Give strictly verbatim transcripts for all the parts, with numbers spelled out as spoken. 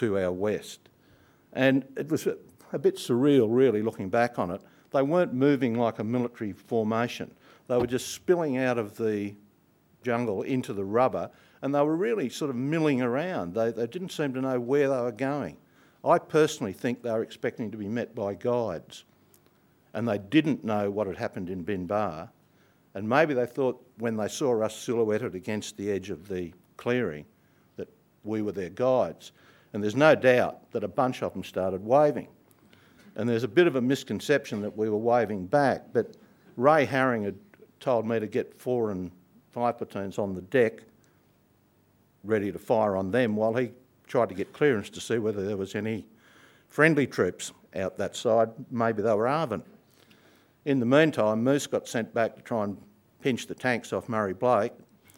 to our west. And it was a, a bit surreal, really, looking back on it. They weren't moving like a military formation. They were just spilling out of the jungle into the rubber, and they were really sort of milling around. They, they didn't seem to know where they were going. I personally think they were expecting to be met by guides, and they didn't know what had happened in Bin Ba, and maybe they thought when they saw us silhouetted against the edge of the clearing that we were their guides. And there's no doubt that a bunch of them started waving. And there's a bit of a misconception that we were waving back, but Ray Haring had told me to get four and five platoons on the deck ready to fire on them while he tried to get clearance to see whether there was any friendly troops out that side. Maybe they were Arvin. In the meantime, Moose got sent back to try and pinch the tanks off Murray Blake,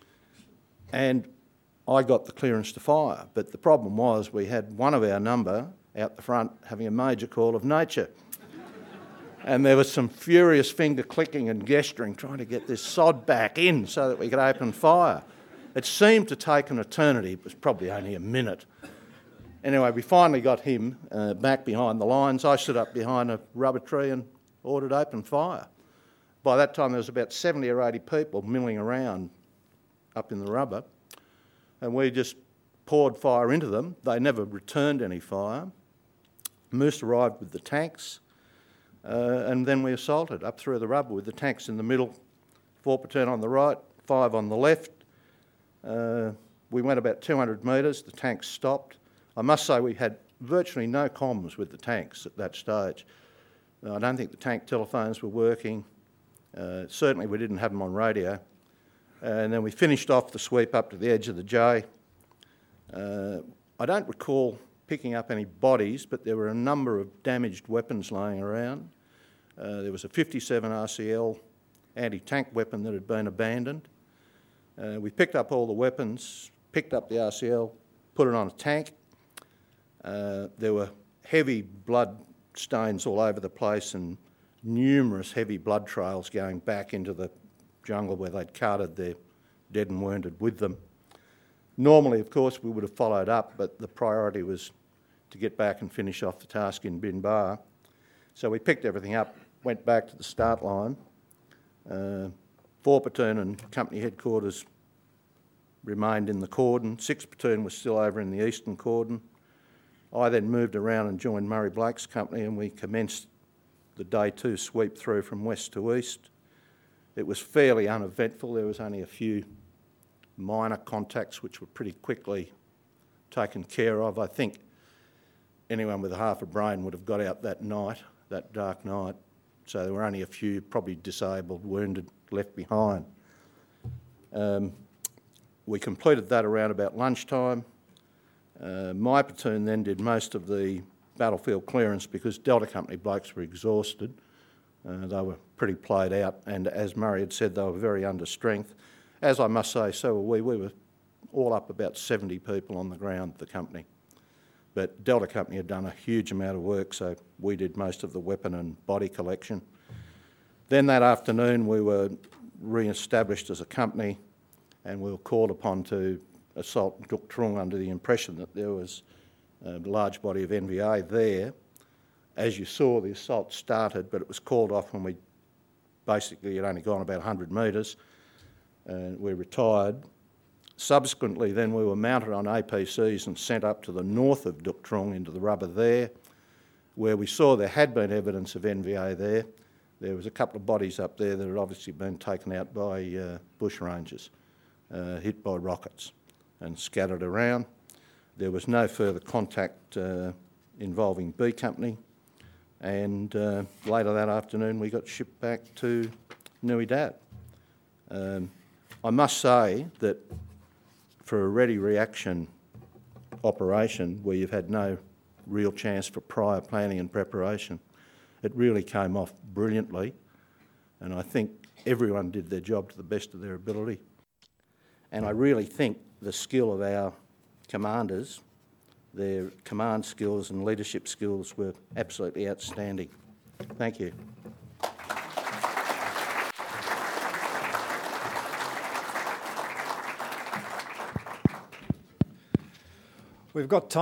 and I got the clearance to fire. But the problem was we had one of our number out the front having a major call of nature. And there was some furious finger clicking and gesturing trying to get this sod back in so that we could open fire. It seemed to take an eternity. It was probably only a minute. Anyway, we finally got him uh, back behind the lines. I stood up behind a rubber tree and ordered open fire. By that time there was about seventy or eighty people milling around up in the rubber, and we just poured fire into them. They never returned any fire. Moose arrived with the tanks, uh, and then we assaulted up through the rubber with the tanks in the middle, four platoon on the right, five on the left. Uh, we went about two hundred metres, the tanks stopped. I must say we had virtually no comms with the tanks at that stage. I don't think the tank telephones were working. Uh, certainly we didn't have them on radio. And then we finished off the sweep up to the edge of the J. Uh, I don't recall picking up any bodies, but there were a number of damaged weapons laying around. Uh, there was a fifty-seven R C L anti-tank weapon that had been abandoned. Uh, we picked up all the weapons, picked up the R C L, put it on a tank. Uh, there were heavy blood stains all over the place and numerous heavy blood trails going back into the jungle where they'd carted their dead and wounded with them. Normally, of course, we would have followed up, but the priority was to get back and finish off the task in Bin Ba. So we picked everything up, went back to the start line. Uh, four platoon and company headquarters remained in the cordon. Six platoon was still over in the eastern cordon. I then moved around and joined Murray Blake's company, and we commenced the day two sweep through from west to east. It was fairly uneventful. There was only a few minor contacts which were pretty quickly taken care of. I think anyone with a half a brain would have got out that night, that dark night. So there were only a few probably disabled, wounded, left behind. Um, we completed that around about lunchtime. Uh, my platoon then did most of the battlefield clearance because Delta Company blokes were exhausted. Uh, they were pretty played out, and as Murray had said, they were very under strength. As I must say, so were we. We were all up about seventy people on the ground, the company. But Delta Company had done a huge amount of work, so we did most of the weapon and body collection. Then that afternoon we were re-established as a company, and we were called upon to assault Duk Trung under the impression that there was a large body of N V A there. As you saw, the assault started, but it was called off when we basically had only gone about one hundred metres, and we retired. Subsequently, then we were mounted on A P Cs and sent up to the north of Duk Trung into the rubber there, where we saw there had been evidence of N V A there. There was a couple of bodies up there that had obviously been taken out by uh, bush rangers, uh, hit by rockets and scattered around. There was no further contact uh, involving B Company, and uh, later that afternoon we got shipped back to Nui Dat. Um, I must say that for a ready reaction operation where you've had no real chance for prior planning and preparation, it really came off brilliantly, and I think everyone did their job to the best of their ability. And I really think the skill of our commanders, their command skills and leadership skills were absolutely outstanding. Thank you. We've got time.